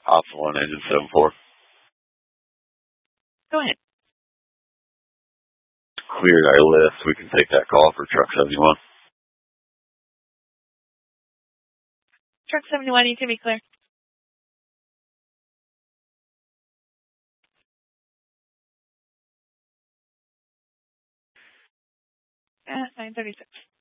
Ops 1, engine 7-4. Go ahead. Cleared I lift. We can take that call for truck 71. Truck 71, you can be clear. 936.